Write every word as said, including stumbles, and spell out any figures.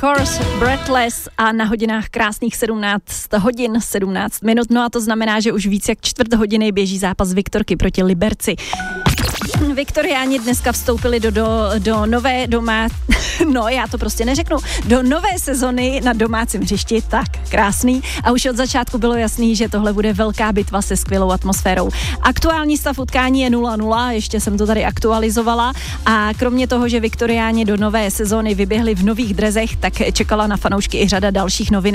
Course, Breathless a na hodinách krásných sedmnáct hodin sedmnáct minut. No a to znamená, že už víc jak čtvrt hodiny běží zápas Viktorky proti Liberci. Viktoriáni dneska vstoupili do, do, do nové doma, no já to prostě neřeknu, do nové sezony na domácím hřišti, tak krásný. A už od začátku bylo jasný, že tohle bude velká bitva se skvělou atmosférou. Aktuální stav utkání je nula nula, ještě jsem to tady aktualizovala a kromě toho, že Viktoriáni do nové sezony vyběhli v nových drezech, tak čekala na fanoušky i řada dalších novinek.